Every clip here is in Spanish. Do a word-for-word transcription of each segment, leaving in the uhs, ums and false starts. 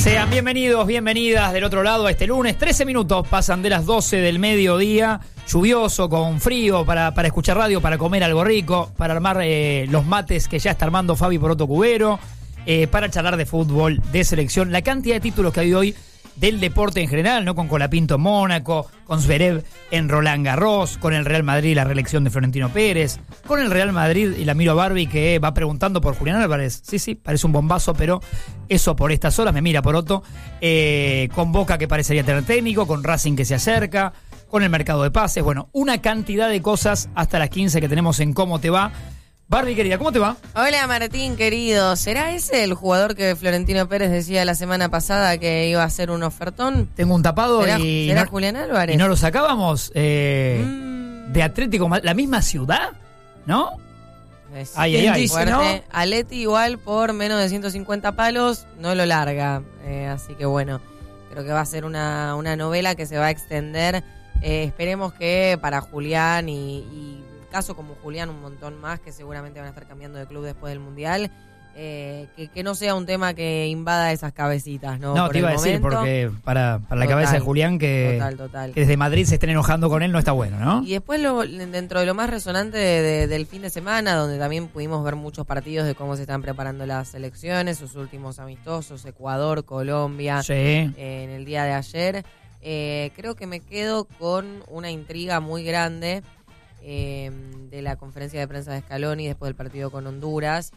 Sean bienvenidos, bienvenidas del otro lado a este lunes. trece minutos pasan de las doce del mediodía, lluvioso, con frío, para, para escuchar radio, para comer algo rico, para armar eh, los mates que ya está armando Fabi Poroto Cubero, eh, para charlar de fútbol, de selección, la cantidad de títulos que hay hoy del deporte en general, ¿no? Con Colapinto en Mónaco, con Zverev en Roland Garros, con el Real Madrid y la reelección de Florentino Pérez, con el Real Madrid y la miro a Barbie que va preguntando por Julián Álvarez. Sí, sí, parece un bombazo, pero eso por estas horas, me mira Poroto. Eh, con Boca que parecería tener técnico, con Racing que se acerca, con el mercado de pases, bueno, una cantidad de cosas hasta las quince que tenemos en Cómo Te Va. Barbie, querida, ¿cómo te va? Hola, Martín, querido. ¿Será ese el jugador que Florentino Pérez decía la semana pasada que iba a hacer un ofertón? Tengo un tapado ¿Será, y... ¿será no, Julián Álvarez? ¿Y no lo sacábamos? Eh, mm. De Atlético, la misma ciudad, ¿no? Es ay, ay, ay. Fuerte. ¿No? Aleti igual por menos de ciento cincuenta palos no lo larga. Eh, así que bueno, creo que va a ser una, una novela que se va a extender. Eh, esperemos que para Julián y... y caso como Julián, un montón más que seguramente van a estar cambiando de club después del Mundial, eh, que, que no sea un tema que invada esas cabecitas, ¿no? No, Por te iba a decir, momento, porque para, para la total, cabeza de Julián que, total, total. que desde Madrid se estén enojando con él no está bueno, ¿no? Y después, lo, dentro de lo más resonante de, de, del fin de semana, donde también pudimos ver muchos partidos de cómo se están preparando las selecciones, sus últimos amistosos, Ecuador, Colombia, sí. eh, en el día de ayer, eh, creo que me quedo con una intriga muy grande Eh, de la conferencia de prensa de Scaloni después del partido con Honduras,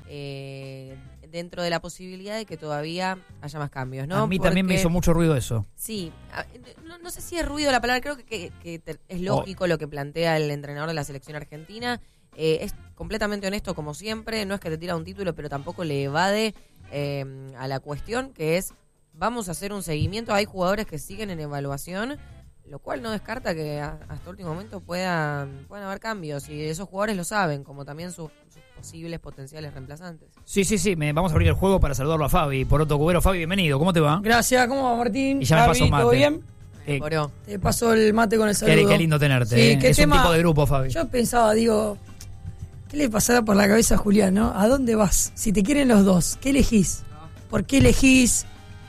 eh, dentro de la posibilidad de que todavía haya más cambios, ¿no? A mí Porque, también me hizo mucho ruido eso. Sí, no, no sé si es ruido la palabra, creo que, que, que te, es lógico oh. lo que plantea el entrenador de la selección argentina, eh, es completamente honesto como siempre, no es que te tira un título, pero tampoco le evade eh, a la cuestión, que es, vamos a hacer un seguimiento, hay jugadores que siguen en evaluación, lo cual no descarta que hasta el último momento puedan, puedan haber cambios, y esos jugadores lo saben, como también sus, sus posibles potenciales reemplazantes. Sí, sí, sí, me, vamos a abrir el juego para saludarlo a Fabi Poroto Cubero. Fabi, bienvenido, ¿cómo te va? Gracias, ¿cómo va, Martín? Y ya me pasó un mate. ¿Todo bien? Eh, Te Te pasó el mate con el saludo. Qué, qué lindo tenerte, sí, eh. ¿qué es tema? un tipo de grupo, Fabi. Yo pensaba, digo, ¿qué le pasará por la cabeza a Julián, no? ¿A dónde vas? Si te quieren los dos, ¿qué elegís? ¿Por qué elegís?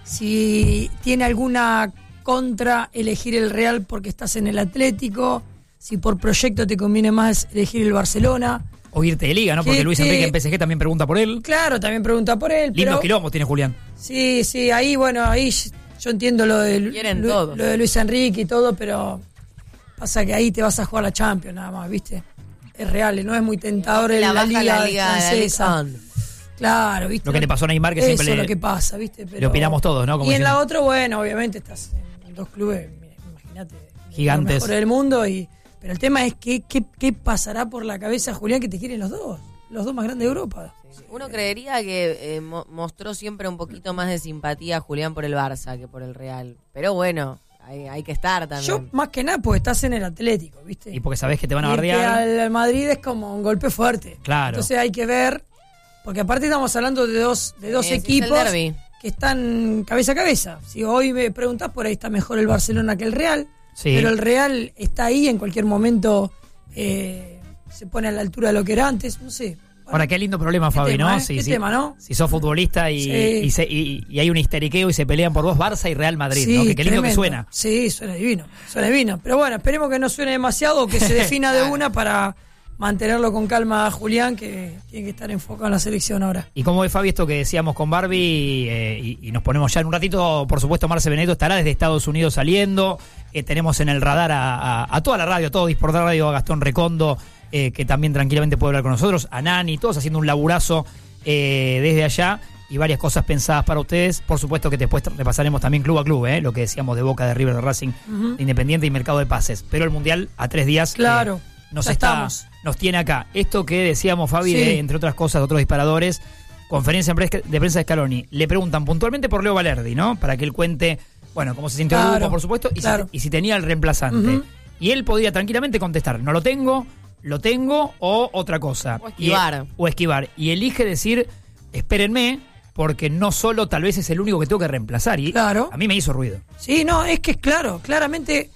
Si tiene alguna contra elegir el Real porque estás en el Atlético, si por proyecto te conviene más elegir el Barcelona. O irte de liga, ¿no? Porque Luis te... Enrique en P S G también pregunta por él. Claro, también pregunta por él. Lindos pero... quilombos tiene Julián. Sí, sí, ahí, bueno, ahí yo entiendo lo de, Lu- lo de Luis Enrique y todo, pero pasa que ahí te vas a jugar la Champions nada más, ¿viste? Es real, no es muy tentador en la, la liga, la liga francesa. De la Claro, ¿viste? Lo que le pasó a Neymar, que Eso siempre es le, lo que pasa, ¿viste? Pero... le opinamos todos, ¿no? Como y en diciendo... la otra, bueno, obviamente estás en dos clubes, imagínate, gigantes, los mejores del mundo, y pero el tema es que, ¿qué, qué pasará por la cabeza, Julián, que te quieren los dos? Los dos más grandes de Europa. Sí. Uno creería que eh, mo- mostró siempre un poquito más de simpatía a Julián por el Barça que por el Real. Pero bueno, hay, hay que estar también. Yo, más que nada, porque estás en el Atlético, ¿viste? Y porque sabés que te van a Irte bardear. al, al Madrid es como un golpe fuerte. Claro. Entonces hay que ver, porque aparte estamos hablando de dos, de dos Eh, equipos es el derbi. que están cabeza a cabeza. Si hoy me preguntás, por ahí está mejor el Barcelona que el Real, Sí. pero el Real está ahí, en cualquier momento eh, se pone a la altura de lo que era antes, no sé. Bueno, Ahora, qué lindo problema, Fabi, tema, ¿no? ¿eh? Si, ¿Qué si, tema, no? si sos futbolista y, Sí. y, se, y, y hay un histeriqueo y se pelean por vos, Barça y Real Madrid, sí, ¿no? Que qué lindo tremendo. que suena. Sí, suena divino, suena divino. Pero bueno, esperemos que no suene demasiado, que se defina de una para mantenerlo con calma a Julián, que tiene que estar enfocado en la selección ahora. Y como ve, Fabi, esto que decíamos con Barbie, eh, y, y nos ponemos ya en un ratito, por supuesto, Marce Benedetto estará desde Estados Unidos saliendo. Eh, tenemos en el radar a, a, a toda la radio, a todo Disportar Radio, a Gastón Recondo, eh, que también tranquilamente puede hablar con nosotros, a Nani, todos haciendo un laburazo eh, desde allá y varias cosas pensadas para ustedes. Por supuesto que después repasaremos también club a club, eh, lo que decíamos de Boca, de River, de Racing, uh-huh. de Independiente y Mercado de Pases. Pero el Mundial a tres días claro, eh, nos, ya está, estamos. nos tiene acá. Esto que decíamos, Fabi, sí. de, entre otras cosas, de otros disparadores, conferencia de prensa de Scaloni. Le preguntan puntualmente por Leo Valerdi, ¿no? Para que él cuente, bueno, cómo se sintió claro, el grupo, por supuesto, y, claro. si, y si tenía el reemplazante. Uh-huh. Y él podría tranquilamente contestar, no lo tengo, lo tengo o otra cosa. O esquivar. Y, o esquivar. Y elige decir, espérenme, porque no solo tal vez es el único que tengo que reemplazar. Y claro. a mí me hizo ruido. Sí, no, es que es claro, claramente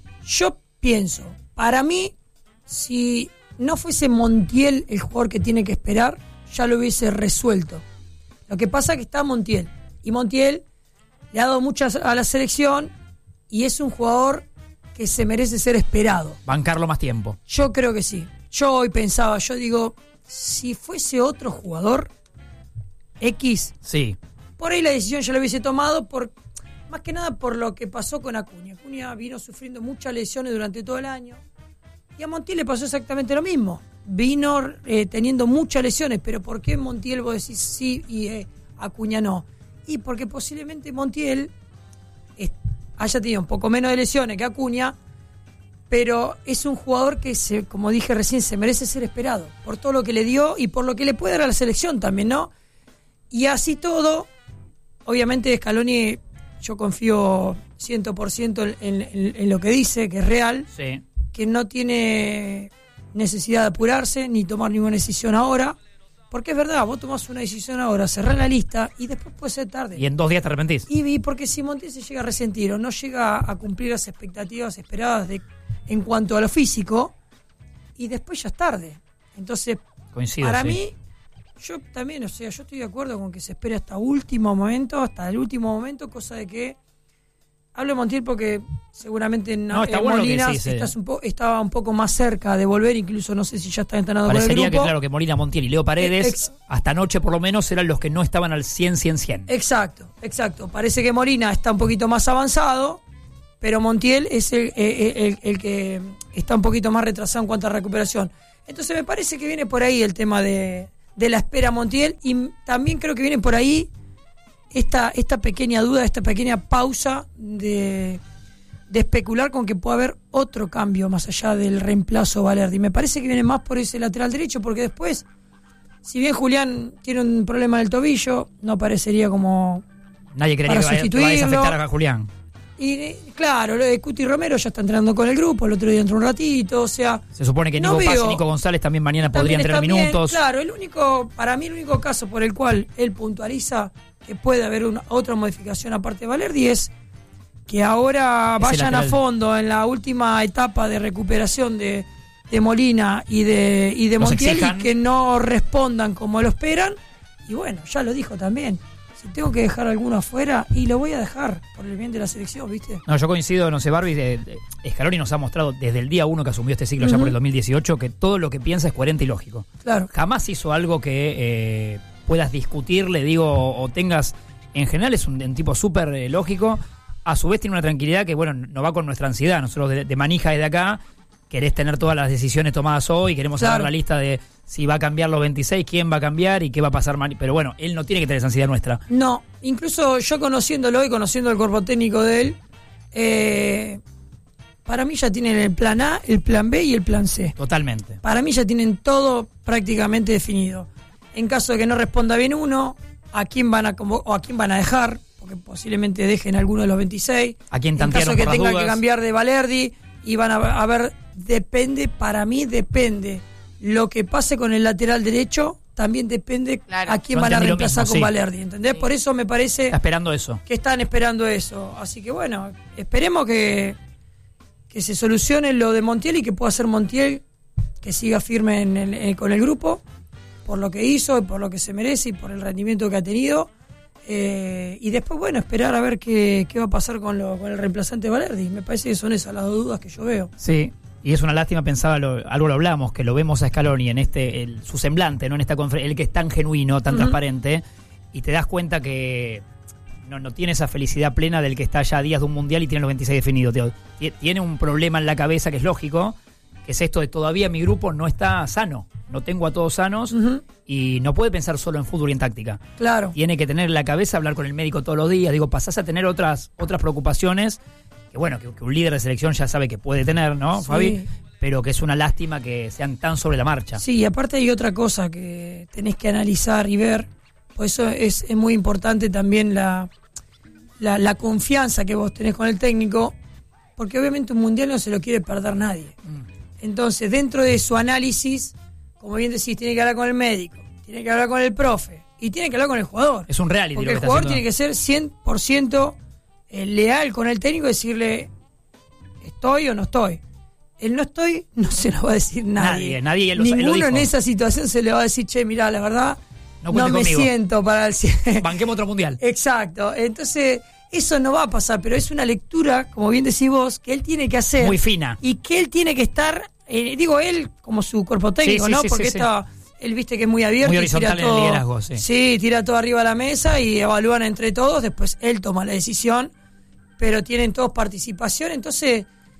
yo pienso, para mí, si no fuese Montiel el jugador que tiene que esperar, ya lo hubiese resuelto. Lo que pasa es que está Montiel. Y Montiel le ha dado muchas a la selección y es un jugador que se merece ser esperado. Bancarlo más tiempo. Yo creo que sí. Yo hoy pensaba, yo digo, si fuese otro jugador X, sí, por ahí la decisión yo la hubiese tomado por más que nada por lo que pasó con Acuña. Acuña vino sufriendo muchas lesiones durante todo el año y a Montiel le pasó exactamente lo mismo. Vino eh, teniendo muchas lesiones, pero ¿por qué Montiel vos decís sí y eh, Acuña no? Y porque posiblemente Montiel eh, haya tenido un poco menos de lesiones que Acuña, pero es un jugador que, se, como dije recién, se merece ser esperado por todo lo que le dio y por lo que le puede dar a la selección también, ¿no? Y así todo, obviamente Scaloni, yo confío cien por ciento en, en, en lo que dice, que es real, sí, que no tiene necesidad de apurarse ni tomar ninguna decisión ahora, porque es verdad, vos tomás una decisión ahora, cerrás la lista y después puede ser tarde. Y en dos días te arrepentís. Y, y porque si Montiel se llega a resentir o no llega a cumplir las expectativas esperadas de, en cuanto a lo físico, y después ya es tarde. Entonces, coincido, para sí. mí, yo también, o sea, yo estoy de acuerdo con que se espere hasta último momento, hasta el último momento, cosa de que hablo de Montiel porque seguramente en, no, está en bueno Molina decís, estás eh. un po- estaba un poco más cerca de volver, incluso no sé si ya está entrenando con el Parecería grupo. que claro que Molina, Montiel y Leo Paredes Ex- hasta anoche por lo menos eran los que no estaban al cien, cien, cien. Exacto, exacto. Parece que Molina está un poquito más avanzado, pero Montiel es el, el, el, el que está un poquito más retrasado en cuanto a recuperación. Entonces me parece que viene por ahí el tema de, de la espera a Montiel y también creo que viene por ahí esta, esta pequeña duda, esta pequeña pausa de, de especular con que pueda haber otro cambio más allá del reemplazo Valerdi. Me parece que viene más por ese lateral derecho porque después, si bien Julián tiene un problema en el tobillo, no parecería como Nadie creería para que vaya, que vaya a sustituirlo. afectar a Julián. Y eh, claro, lo de Cuti Romero ya está entrenando con el grupo, el otro día entró un ratito, o sea... Se supone que Nico no Paz veo- y Nico González también mañana podrían también tener están bien, minutos. Claro, el único, para mí el único caso por el cual él puntualiza que puede haber una, otra modificación aparte de Valerdi es que ahora Ese vayan a lateral. fondo en la última etapa de recuperación de, de Molina y de, y de Los Montiel exijan. y que no respondan como lo esperan. Y bueno, ya lo dijo también. Si tengo que dejar alguno afuera, y lo voy a dejar por el bien de la selección, ¿viste? No, yo coincido, no sé, Barbie, de, de, Scaloni nos ha mostrado desde el día uno que asumió este ciclo, uh-huh, ya por el dos mil dieciocho, que todo lo que piensa es coherente y lógico. Claro. Jamás hizo algo que eh, puedas discutirle, digo, o, o tengas... En general es un, un tipo súper eh, lógico. A su vez tiene una tranquilidad que, bueno, no va con nuestra ansiedad. Nosotros de, de manija desde acá querés tener todas las decisiones tomadas hoy, queremos Claro. saber la lista de si va a cambiar los veintiséis, quién va a cambiar y qué va a pasar. mani- Pero bueno, él no tiene que tener esa ansiedad nuestra. No, incluso yo conociéndolo y conociendo el cuerpo técnico de él, eh, para mí ya tienen el plan A, el plan B y el plan C. Totalmente. Para mí ya tienen todo prácticamente definido. En caso de que no responda bien uno, a quién van a convo- o a quién van a dejar, porque posiblemente dejen alguno de los veintiséis. A quién En caso tantearon de que por las tengan que dudas. cambiar de Valerdi y van a, a ver, depende, para mí depende. Lo que pase con el lateral derecho también depende Claro. a quién Yo van a entendí lo reemplazar mismo, con sí. Valerdi, ¿entendés? Sí. Por eso me parece Está esperando eso. que están esperando eso. Así que bueno, esperemos que, que se solucione lo de Montiel y que pueda ser Montiel que siga firme en el- eh, con el grupo por lo que hizo y por lo que se merece y por el rendimiento que ha tenido. Eh, y después, bueno, esperar a ver qué, qué va a pasar con, lo, con el reemplazante Valerdi. Me parece que son esas las dos dudas que yo veo. Sí, y es una lástima, pensaba, lo, algo lo hablamos, que lo vemos a Scaloni en este, el, su semblante, ¿no? En esta confer- el que es tan genuino, tan Ujú. transparente, y te das cuenta que no, no tiene esa felicidad plena del que está ya a días de un mundial y tiene los veintiséis definidos. Tío. Tie- Tiene un problema en la cabeza que es lógico, que es esto de todavía mi grupo no está sano, no tengo a todos sanos, Ujú. y no puede pensar solo en fútbol y en táctica. Claro. Tiene que tener en la cabeza, hablar con el médico todos los días. Digo, pasás a tener otras otras preocupaciones que, bueno, que, que un líder de selección ya sabe que puede tener, ¿no, Sí. Fabi? Pero que es una lástima que sean tan sobre la marcha. Sí, y aparte hay otra cosa que tenés que analizar y ver. Por eso es, es muy importante también la, la, la confianza que vos tenés con el técnico, porque obviamente un mundial no se lo quiere perder nadie. Entonces, dentro de su análisis, como bien decís, tiene que hablar con el médico, tiene que hablar con el profe y tiene que hablar con el jugador. Es un reality Porque lo que el está jugador haciendo. tiene que ser cien por ciento eh, leal con el técnico y decirle, ¿estoy o no estoy? El no estoy no se lo va a decir nadie. Nadie, nadie, y él lo sa- él lo Ninguno en dijo. esa situación se le va a decir, che, mirá, la verdad, No no, cuente me conmigo. siento para el cien. Banquemos otro mundial. Exacto. Entonces, eso no va a pasar, pero es una lectura, como bien decís vos, que él tiene que hacer. Muy fina. Y que él tiene que estar, eh, digo él, como su cuerpo técnico, sí, sí, ¿no? sí, Porque sí, está, sí. él viste que es muy abierto. Muy y horizontal tira en el todo, liderazgo, sí. Sí, tira todo arriba de la mesa y evalúan entre todos, después él toma la decisión, pero tienen todos participación, entonces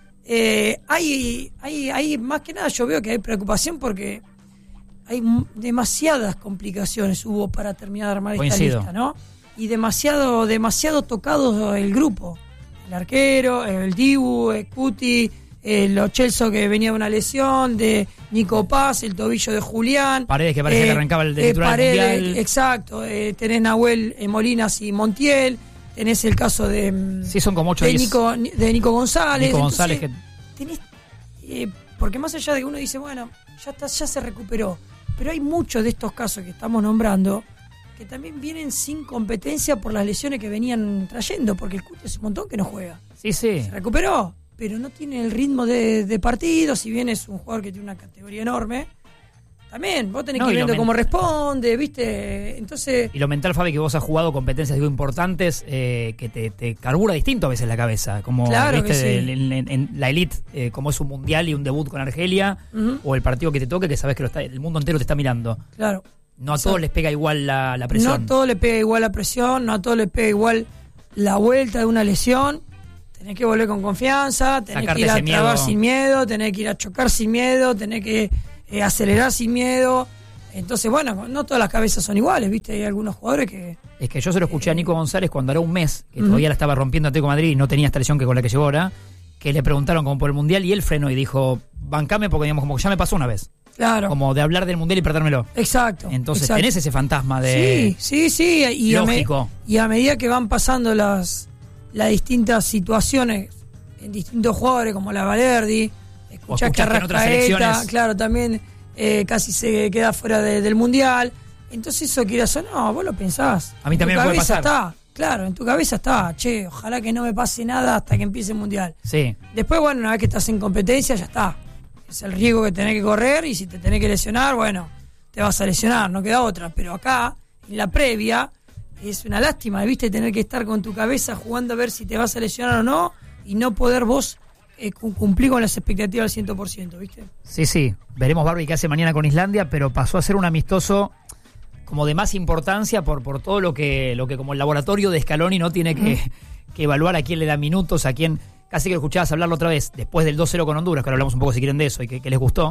eh, hay, hay, hay, más que nada yo veo que hay preocupación porque hay m- demasiadas complicaciones hubo para terminar de armar Coincido. esta lista, ¿no? Y demasiado, demasiado tocado el grupo. El arquero, el Dibu, el Cuti, el Ochelso que venía de una lesión, de Nico Paz, el tobillo de Julián. Paredes que parecía eh, que arrancaba el de eh, titular del Paredes, Mundial. Exacto. Eh, tenés Nahuel eh, Molinas y Montiel. Tenés el caso de, mm, Sí, son como ocho de, diez. Nico, de Nico González. Nico González Entonces, que... tenés, eh, porque más allá de que uno dice, bueno, ya está, ya se recuperó, pero hay muchos de estos casos que estamos nombrando que también vienen sin competencia por las lesiones que venían trayendo, porque el Cuti es un montón que no juega. Sí, sí. Se recuperó, pero no tiene el ritmo de, de partido, si bien es un jugador que tiene una categoría enorme. También, vos tenés No, que y ir lo viendo men- cómo responde, ¿viste? Entonces, Y lo mental, Fabi, que vos has jugado competencias digo, importantes, eh, que te, te carbura distinto a veces la cabeza. Como Claro viste que sí. del- en, en- en la elite, eh, como es un mundial y un debut con Argelia, Ujú. o el partido que te toque, que sabes que lo está, el mundo entero te está mirando. claro. No a Exacto. todos les pega igual la, la No presión. a todo le pega igual la presión, no a todo le pega igual la vuelta de una lesión. Tenés que volver con confianza, tenés Sacarte que ir a ese trabar miedo. sin miedo, tenés que ir a chocar sin miedo, tenés que eh, acelerar sin miedo. Entonces, bueno, no todas las cabezas son iguales, ¿viste? Hay algunos jugadores que... Es que yo se lo escuché a Nico González cuando era un mes, que Ujú. todavía la estaba rompiendo Atlético de Madrid y no tenía esta lesión que con la que llegó ahora, que le preguntaron como por el mundial y él frenó y dijo, bancame porque digamos como que ya me pasó una vez. Claro. Como de hablar del mundial y perdérmelo. Exacto. Entonces exacto. tenés ese fantasma de... Sí, sí, sí. Y a, me- Lógico. y a medida que van pasando las, las distintas situaciones en distintos jugadores, como la Valerdi, escuchás que escuchás que en otras Arrascaeta, selecciones- claro, también eh, casi se queda fuera de- del Mundial. Entonces eso quieras o no, vos lo pensás. A mí En tu también me puede cabeza pasar. Está, claro, en tu cabeza está. Che, ojalá que no me pase nada hasta que empiece el Mundial. Sí. Después, bueno, una vez que estás en competencia, ya está. Es el riesgo que tenés que correr y si te tenés que lesionar, bueno, te vas a lesionar, no queda otra. Pero acá, en la previa, es una lástima, ¿viste? Tener que estar con tu cabeza jugando a ver si te vas a lesionar o no y no poder vos eh, cu- cumplir con las expectativas al cien por ciento, ¿viste? Sí, sí. Veremos Barbie qué hace mañana con Islandia, pero pasó a ser un amistoso como de más importancia por, por todo lo que, lo que como el laboratorio de Scaloni no tiene que, que evaluar a quién le da minutos, a quién... Casi que lo escuchabas hablarlo otra vez, después del dos cero con Honduras, que ahora hablamos un poco si quieren de eso y que, que les gustó.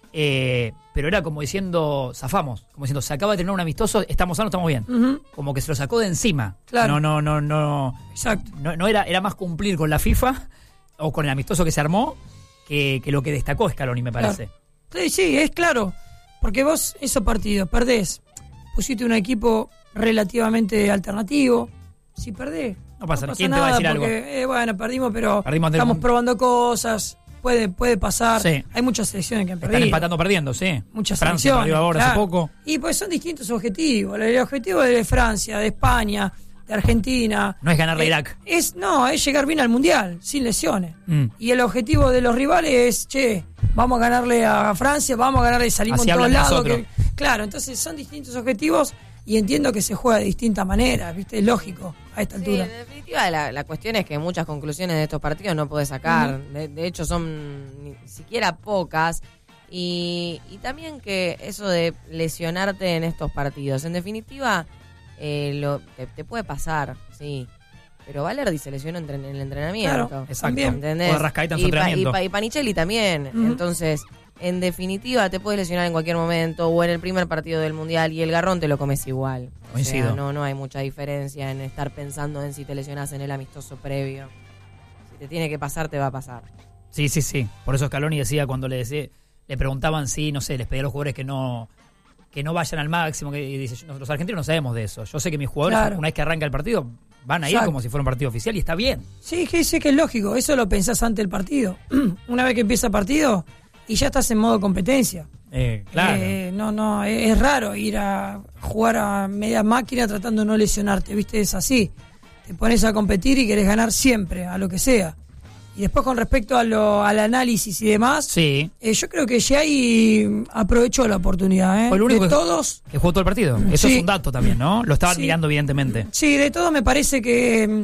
Eh, pero era como diciendo, zafamos, como diciendo, se acaba de tener un amistoso, estamos sanos, estamos bien. Ujú. Como que se lo sacó de encima. Claro. No, no, no, no. Exacto. No, no era, era más cumplir con la FIFA o con el amistoso que se armó que, que lo que destacó Scaloni, me parece. Claro. Sí, sí, es claro. Porque vos, esos partidos, perdés. Pusiste un equipo relativamente alternativo. Si perdés, No pasa nada. ¿Quién te va a decir algo? porque, eh, bueno, perdimos, pero Perdimos ante el estamos mundo. probando cosas. Puede, puede pasar. Sí. Hay muchas selecciones que han perdido. Están empatando perdiendo, sí. Muchas Francia selecciones. perdió ahora claro. hace poco. Y pues son distintos objetivos. El objetivo de Francia, de España, de Argentina. No es ganarle a eh, Irak. Es, no, es llegar bien al Mundial, sin lesiones. Mm. Y el objetivo de los rivales es, che, vamos a ganarle a Francia, vamos a ganarle, salimos Así en todos hablan lados. nosotros. que- claro, entonces son distintos objetivos y entiendo que se juega de distintas maneras, ¿viste? Es lógico a esta Sí, altura. en definitiva la, la cuestión es que muchas conclusiones de estos partidos no podés sacar. de, de hecho son ni siquiera pocas. Y, y también que eso de lesionarte en estos partidos, en definitiva, eh, lo, te, te puede pasar, sí. Pero Valerdi se lesionó en, en el entrenamiento. Claro, Exacto. también. ¿Entendés? O Arrascaeta en su y, pa- y, entrenamiento. pa- y Panicelli también. Ujú. Entonces, en definitiva, te puedes lesionar en cualquier momento o en el primer partido del Mundial y el garrón te lo comes igual. O Coincido. sea, no, no hay mucha diferencia en estar pensando en si te lesionas en el amistoso previo. Si te tiene que pasar, te va a pasar. Sí, sí, sí. Por eso Scaloni decía cuando le decía, le preguntaban si, no sé, les pedía a los jugadores que no que no vayan al máximo, que y dice, los argentinos no sabemos de eso. Yo sé que mis jugadores, Claro. una vez que arranca el partido, van a ir Exacto. como si fuera un partido oficial y está bien. Sí, que sé que es lógico, eso lo pensás antes del partido. Una vez que empieza el partido y ya estás en modo competencia. Eh, claro. Eh, no, no, es, es raro ir a jugar a media máquina tratando de no lesionarte, ¿viste? Es así. Te pones a competir y querés ganar siempre, a lo que sea. Y después con respecto a lo, al análisis y demás, Sí. eh, yo creo que Jay aprovechó la oportunidad, ¿eh? Fue el único de que- todos, Que jugó todo el partido. Eso Sí. es un dato también, ¿no? Lo estaban Sí. mirando evidentemente. sí, de todos me parece que mm,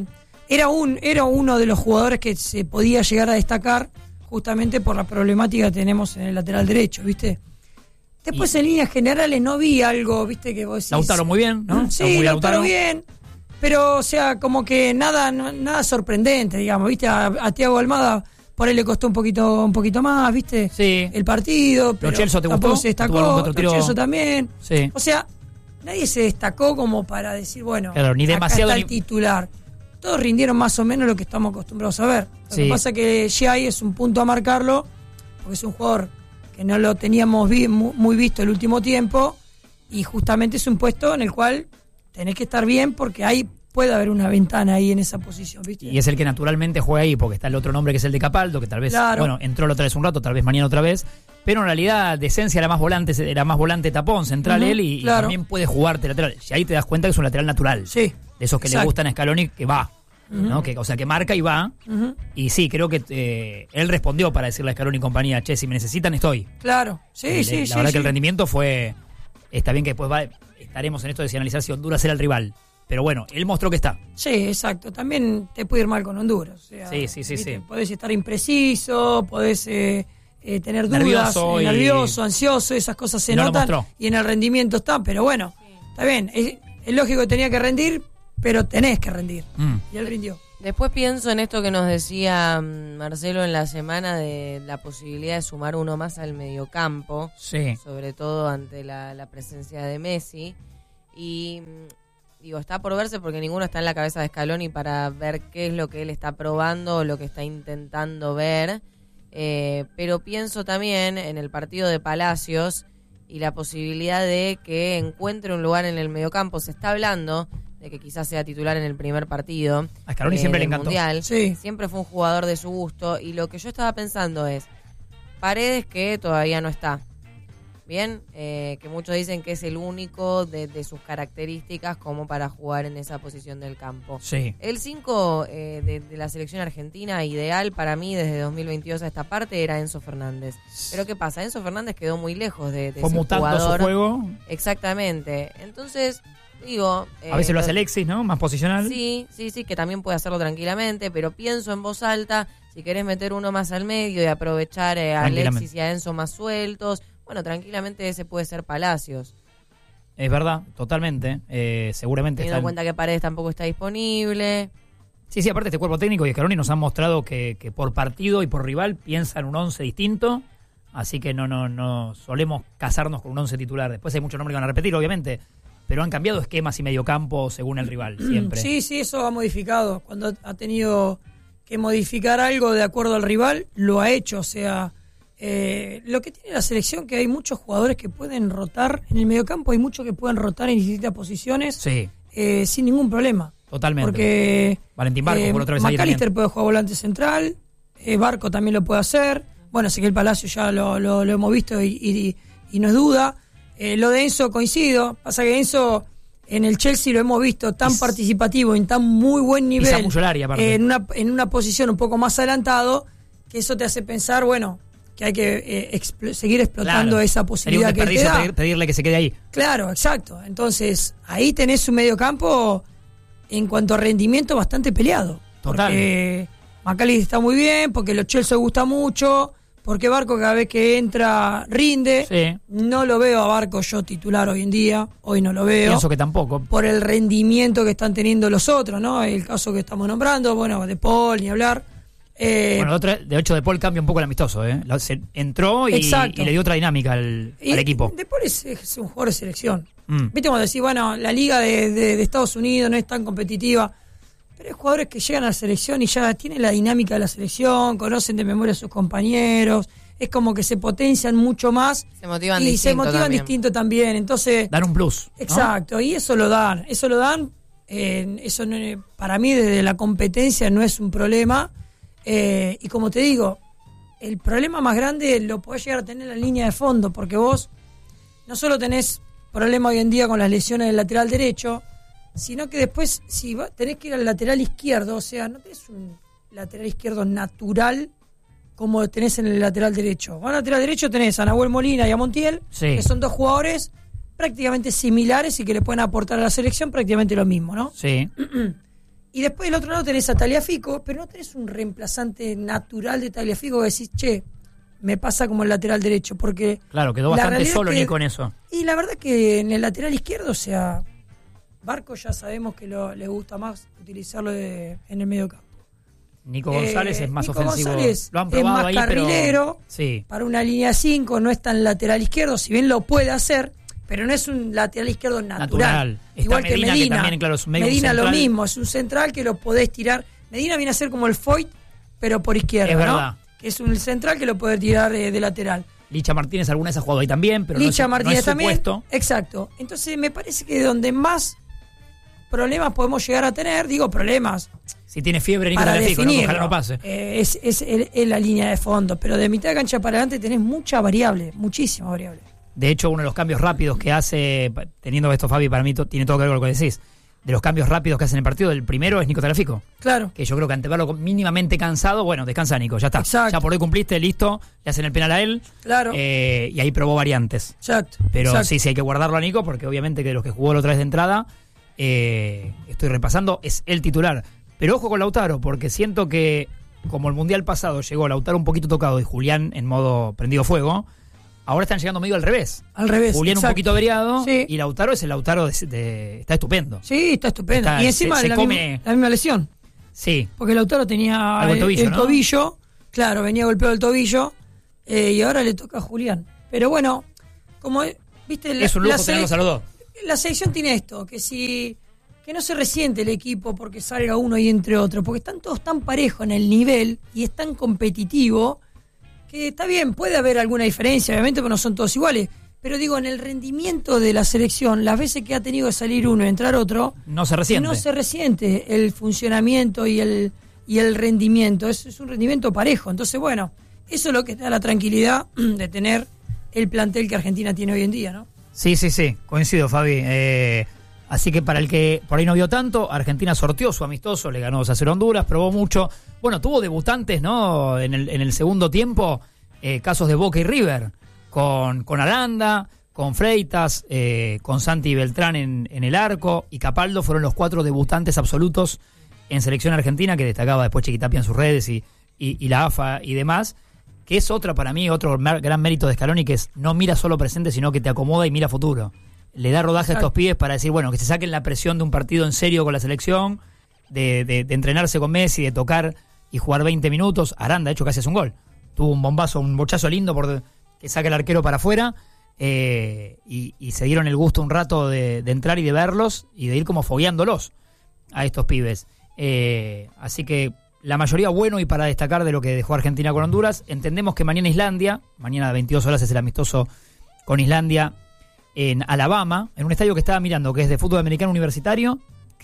era, un, era uno de los jugadores que se podía llegar a destacar justamente por la problemática que tenemos en el lateral derecho, ¿viste? Después, y, en líneas generales, no vi algo, ¿viste? Que vos decís, Lautaro muy bien, ¿no? Sí, muy Lautaro, Lautaro bien. Pero, o sea, como que nada nada sorprendente, digamos, ¿viste? A, a Thiago Almada por ahí le costó un poquito un poquito más, ¿viste? Sí. El partido, pero ¿Lo Chelsea te gustó? Se destacó, Lo Chelsea también. Sí. O sea, nadie se destacó como para decir, bueno, claro, ni demasiado acá está el titular. Todos rindieron más o menos lo que estamos acostumbrados a ver. Lo sí. que pasa es que Giai es un punto a marcarlo, porque es un jugador que no lo teníamos vi, muy, muy visto el último tiempo, y justamente es un puesto en el cual tenés que estar bien porque hay puede haber una ventana ahí en esa posición, ¿viste? Y es el que naturalmente juega ahí, porque está el otro nombre que es el de Capaldo, que tal vez, claro. bueno, entró la otra vez un rato, tal vez mañana otra vez, pero en realidad de esencia era más volante, era más volante tapón, central uh-huh, él, y, claro. y también puede jugarte lateral. Y ahí te das cuenta que es un lateral natural. Sí. De esos que Exacto. le gustan a Scaloni, que va. Uh-huh. ¿no? Que, o sea, que marca y va. Uh-huh. Y sí, creo que eh, él respondió para decirle a Scaloni y compañía, che, si me necesitan, estoy. Claro, sí, eh, sí, La sí, verdad sí. que el rendimiento fue... Está bien que después va, estaremos en esto de si analizar si Honduras era el rival. Pero bueno, él mostró que está. Sí, exacto. También te puede ir mal con Honduras. O sea, sí, sí, sí, sí. Podés estar impreciso, podés eh, eh, tener dudas, nervioso, eh, y... nervioso, ansioso, esas cosas se no notan. Y en el rendimiento está, pero bueno, sí. está bien. Es, es lógico que tenía que rendir, pero tenés que rendir. Mm. Y él rindió. Después pienso en esto que nos decía Marcelo en la semana de la posibilidad de sumar uno más al mediocampo. Sí. Sobre todo ante la, la presencia de Messi. Y... Digo, está por verse porque ninguno está en la cabeza de Scaloni para ver qué es lo que él está probando o lo que está intentando ver. Eh, pero pienso también en el partido de Palacios y la posibilidad de que encuentre un lugar en el mediocampo. Se está hablando de que quizás sea titular en el primer partido. A Scaloni eh, siempre le encantó. Mundial. Sí. Siempre fue un jugador de su gusto. Y lo que yo estaba pensando es, Paredes que todavía no está. Bien, eh, que muchos dicen que es el único de, de sus características como para jugar en esa posición del campo. Sí. El cinco eh, de, de la selección argentina, ideal para mí desde dos mil veintidós a esta parte, era Enzo Fernández. Pero ¿qué pasa? Enzo Fernández quedó muy lejos de, de Fue ese mutando jugador. Su juego. Exactamente. Entonces, digo... Eh, a veces lo hace Alexis, ¿no? Más posicional. Sí, sí, sí, que también puede hacerlo tranquilamente, pero pienso en voz alta, si querés meter uno más al medio y aprovechar eh, a Alexis y a Enzo más sueltos... Bueno, tranquilamente ese puede ser Palacios. Es verdad, totalmente. Eh, seguramente Teniendo en están... cuenta que Paredes tampoco está disponible. Sí, sí, aparte este cuerpo técnico y Scaloni nos han mostrado que, que por partido y por rival piensan un once distinto. Así que no, no, no solemos casarnos con un once titular. Después hay muchos nombres que van a repetir, obviamente. Pero han cambiado esquemas y mediocampo según el rival, siempre. Sí, sí, eso ha modificado. Cuando ha tenido que modificar algo de acuerdo al rival, lo ha hecho, o sea... Eh, lo que tiene la selección que hay muchos jugadores que pueden rotar en el mediocampo, hay muchos que pueden rotar en distintas posiciones sí. eh, sin ningún problema. Totalmente. Porque Valentín Barco, eh, por otra vez McAllister puede jugar volante central, eh, Barco también lo puede hacer. Bueno, Ezequiel Palacio ya lo, lo, lo hemos visto y, y, y no es duda. Eh, lo de Enzo coincido. Pasa que Enzo en el Chelsea lo hemos visto tan es, participativo, en tan muy buen nivel, eh, en, una, en una posición un poco más adelantado, que eso te hace pensar, bueno... que hay que eh, expl- seguir explotando claro. esa posibilidad Sería un que te da. pedir, pedirle que se quede ahí. Claro, exacto. Entonces, ahí tenés un mediocampo en cuanto a rendimiento bastante peleado. Total. Porque McAllister está muy bien, porque los Chelsea gusta mucho, porque Barco cada vez que entra rinde. Sí. No lo veo a Barco yo titular hoy en día, hoy no lo veo. Pienso que tampoco. Por el rendimiento que están teniendo los otros, ¿no? El caso que estamos nombrando, bueno, de Paul, ni hablar. Eh, bueno, otra, de hecho, De Paul cambia un poco el amistoso, ¿eh? Se entró y, y le dio otra dinámica al, y, al equipo. De Paul es, es un jugador de selección. Mm. Viste cuando decís, bueno, la liga de, de, de Estados Unidos no es tan competitiva, pero hay jugadores que llegan a la selección y ya tienen la dinámica de la selección, conocen de memoria a sus compañeros, es como que se potencian mucho más se motivan y distinto se motivan también. distinto también. Entonces, dan un plus, ¿no? Exacto, y eso lo dan, eso lo dan. Eh, eso no, para mí desde la competencia no es un problema. Eh, y como te digo, el problema más grande lo podés llegar a tener en la línea de fondo, porque vos no solo tenés problema hoy en día con las lesiones del lateral derecho, sino que después si va, tenés que ir al lateral izquierdo, o sea, no tenés un lateral izquierdo natural como tenés en el lateral derecho. Al lateral derecho tenés a Nahuel Molina y a Montiel, sí. que son dos jugadores prácticamente similares y que le pueden aportar a la selección prácticamente lo mismo, ¿no? Sí. Y después del otro lado tenés a Tagliafico, pero no tenés un reemplazante natural de Tagliafico que decís, che, me pasa como el lateral derecho, porque... Claro, quedó bastante solo que, Nico en eso. Y la verdad que en el lateral izquierdo, o sea, Barco ya sabemos que lo, le gusta más utilizarlo de, en el medio campo. Nico González eh, es más Nico ofensivo. González lo han probado es más ahí, carrilero, pero... Sí. Para una línea cinco no es tan lateral izquierdo, si bien lo puede hacer, pero no es un lateral izquierdo natural. natural. Igual Medina, que Medina. Que también, claro, es medio Medina lo mismo, es un central que lo podés tirar. Medina viene a ser como el Foyt, pero por izquierda, es ¿no? verdad. Que es un central que lo puede tirar eh, de lateral. Licha Martínez alguna vez ha jugado ahí también, pero Licha no es, Martínez no es también. Puesto. Exacto. Entonces me parece que donde más problemas podemos llegar a tener, digo problemas. Si tiene fiebre, Nico para Tagliafico, ¿no? Ojalá definirlo, no pase. Eh, es, es, es, es la línea de fondo, pero de mitad de cancha para adelante tenés mucha variable, muchísima variable. De hecho, uno de los cambios rápidos que hace, teniendo esto, Fabi, para mí to, tiene todo que ver con lo que decís. De los cambios rápidos que hacen en el partido, el primero es Nico Tagliafico. Claro. Que yo creo que ante verlo mínimamente cansado, bueno, descansa Nico, ya está. Exacto. Ya por hoy cumpliste, listo, le hacen el penal a él. Claro. Eh, y ahí probó variantes. Exacto. Pero Exacto. sí, sí, hay que guardarlo a Nico, porque obviamente que de los que jugó la otra vez de entrada, eh, estoy repasando, es el titular. Pero ojo con Lautaro, porque siento que, como el Mundial pasado llegó Lautaro un poquito tocado y Julián en modo prendido fuego, ahora están llegando medio al revés. Al revés. Julián exacto. un poquito averiado, sí. y Lautaro es el Lautaro de, de, está estupendo. Sí, está estupendo. Está, y encima se, de se la, come... misma, la misma lesión. Sí. Porque Lautaro tenía Algo el tobillo, el ¿no? tobillo, claro, venía golpeado el tobillo, eh, y ahora le toca a Julián. Pero bueno, como viste, la, es un lujo la tenerlos a los dos. La selección tiene esto, que si que no se resiente el equipo porque salga uno y entre otro, porque están todos tan parejos en el nivel y es tan competitivo que está bien, puede haber alguna diferencia, obviamente, porque no son todos iguales. Pero digo, en el rendimiento de la selección, las veces que ha tenido que salir uno y entrar otro, no se resiente. No se resiente el funcionamiento y el, y el rendimiento. Es, es un rendimiento parejo. Entonces, bueno, eso es lo que da la tranquilidad de tener el plantel que Argentina tiene hoy en día, ¿no? Sí, sí, sí, coincido, Fabi. Eh, así que para el que por ahí no vio tanto, Argentina sorteó su amistoso, le ganó dos a cero Honduras, probó mucho. Bueno, tuvo debutantes, ¿no? En el, en el segundo tiempo, eh, casos de Boca y River. Con, con Aranda, con Freitas, eh, con Santi Beltrán en, en el arco y Capaldo fueron los cuatro debutantes absolutos en selección argentina, que destacaba después Chiquitapia en sus redes y, y, y la A F A y demás, que es otra para mí, otro gran mérito de Scaloni, que es no mira solo presente, sino que te acomoda y mira futuro. Le da rodaje a estos pibes para decir, bueno, que se saquen la presión de un partido en serio con la selección, de, de, de entrenarse con Messi, de tocar y jugar veinte minutos. Aranda, de hecho, casi hace un gol. Tuvo un bombazo, un bochazo lindo por... que saca el arquero para afuera, eh, y, y se dieron el gusto un rato de, de entrar y de verlos y de ir como fogueándolos a estos pibes. Eh, así que la mayoría bueno, y para destacar de lo que dejó Argentina con Honduras, entendemos que mañana Islandia, mañana a veintidós horas es el amistoso con Islandia en Alabama, en un estadio que estaba mirando, que es de fútbol americano universitario,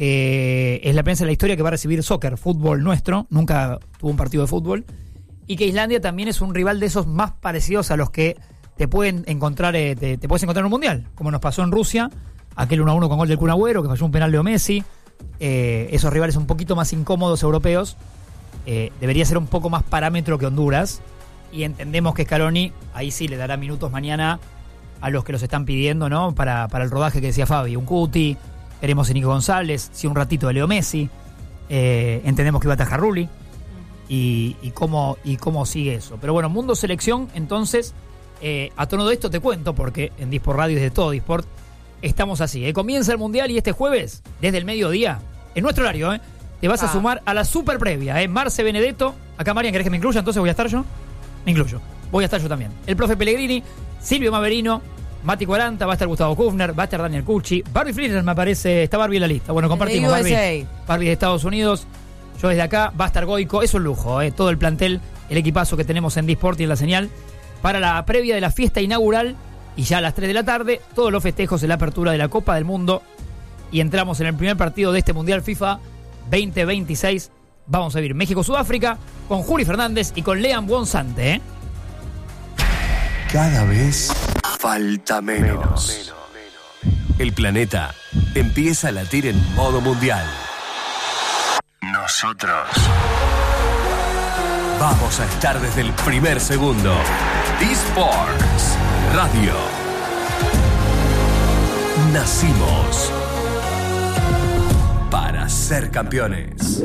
que es la primera en la historia que va a recibir soccer, fútbol nuestro, nunca tuvo un partido de fútbol. Y que Islandia también es un rival de esos más parecidos a los que te pueden encontrar, eh, te, te puedes encontrar en un mundial, como nos pasó en Rusia, aquel uno a uno con gol del Kun Agüero, que falló un penal de Messi. Eh, esos rivales un poquito más incómodos europeos, eh, debería ser un poco más parámetro que Honduras, y entendemos que Scaloni ahí sí le dará minutos mañana a los que los están pidiendo, ¿no? Para, para el rodaje que decía Fabi, un Cuti, veremos a Nico González, sí, un ratito de Leo Messi, eh, entendemos que va a atajar Rulli. Y, y cómo y cómo sigue eso. Pero bueno, Mundo Selección, entonces, eh, a tono de esto te cuento, porque en Disport Radio y desde todo Disport estamos así. ¿eh? Comienza el Mundial y este jueves, desde el mediodía, en nuestro horario, ¿eh? te vas ah. a sumar a la super previa. ¿eh? Marce Benedetto, acá Marian, ¿querés que me incluya? Entonces voy a estar yo. Me incluyo. Voy a estar yo también. El profe Pellegrini, Silvio Maverino, Mati Cuaranta, va a estar Gustavo Kufner, va a estar Daniel Cucci, Barbie Friedman me parece, está Barbie en la lista. Bueno, compartimos Barbie. Barbie de Estados Unidos. Yo desde acá, va a estar Goico, es un lujo, ¿eh? todo el plantel, el equipazo que tenemos en Disport y en la señal, para la previa de la fiesta inaugural, y ya a las tres de la tarde, todos los festejos de la apertura de la Copa del Mundo, y entramos en el primer partido de este Mundial FIFA veinte veintiséis, vamos a vivir México-Sudáfrica, con Juli Fernández y con Lean Buonsante. ¿eh? Cada vez falta menos. El planeta empieza a latir en modo mundial. Nosotros vamos a estar desde el primer segundo. Disports Radio. Nacimos para para ser campeones.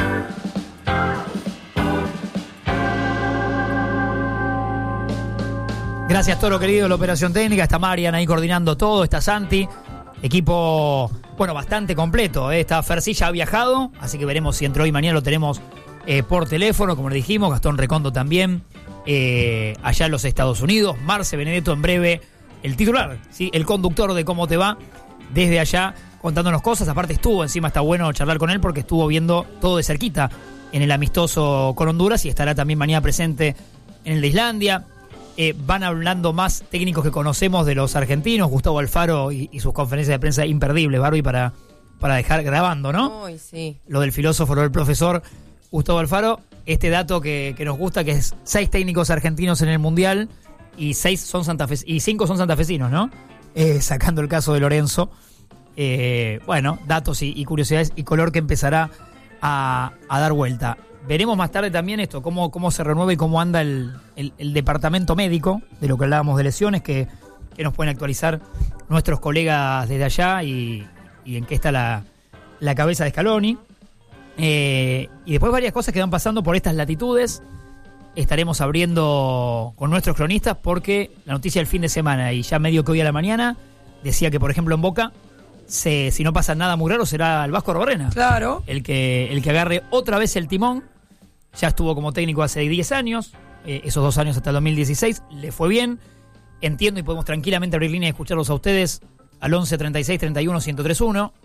Gracias, Toro, querido, la operación técnica. Está Marian ahí coordinando todo, está Santi. Equipo, bueno, bastante completo. ¿eh? Está Fercilla, ha viajado, así que veremos si entre hoy y mañana lo tenemos eh, por teléfono, como le dijimos. Gastón Recondo también, eh, allá en los Estados Unidos. Marce Benedetto en breve, el titular, ¿sí? El conductor de Cómo Te Va, desde allá contándonos cosas. Aparte estuvo, encima está bueno charlar con él porque estuvo viendo todo de cerquita en el amistoso con Honduras y estará también mañana presente en el de Islandia. Eh, van hablando más técnicos que conocemos de los argentinos, Gustavo Alfaro y, y sus conferencias de prensa imperdibles, Barbie, para, para dejar grabando, ¿no? Uy, sí. Lo del filósofo, lo del profesor Gustavo Alfaro. Este dato que, que nos gusta, que es seis técnicos argentinos en el Mundial y seis son santafe- y cinco son santafesinos, ¿no? Eh, sacando el caso de Lorenzo. Eh, bueno, datos y, y curiosidades y color que empezará a, a dar vuelta. Veremos más tarde también esto, cómo, cómo se renueva y cómo anda el, el, el departamento médico, de lo que hablábamos de lesiones, que, que nos pueden actualizar nuestros colegas desde allá y, y en qué está la, la cabeza de Scaloni. Eh, y después varias cosas que van pasando por estas latitudes. Estaremos abriendo con nuestros cronistas porque la noticia del fin de semana y ya medio que hoy a la mañana decía que, por ejemplo, en Boca, se, si no pasa nada muy raro, será el Vasco Robarrena. Claro. El que, el que agarre otra vez el timón. Ya estuvo como técnico hace diez años, eh, esos dos años hasta el dos mil dieciséis, le fue bien. Entiendo y podemos tranquilamente abrir línea y escucharlos a ustedes al once treinta y seis treinta y uno ciento tres uno.